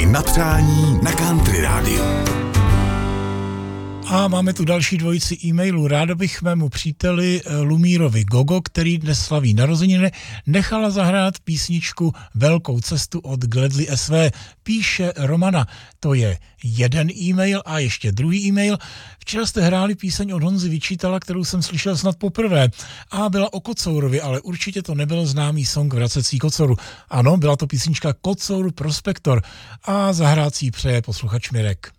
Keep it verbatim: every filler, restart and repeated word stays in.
na přání na Country Rádiu. A máme tu další dvojici e-mailů. Ráda bych mému příteli Lumírovi Gogo, který dnes slaví narozeniny, nechala zahrát písničku Velkou cestu od Gledly es vé. Píše Romana. To je jeden e-mail a ještě druhý e-mail. Včera jste hráli píseň od Honzy Vyčítala, kterou jsem slyšel snad poprvé. A byla o Kocourovi, ale určitě to nebyl známý song Vracecí Kocouru. Ano, byla to písnička Kocour Prospektor a zahrát si ji přeje posluchač Mirek.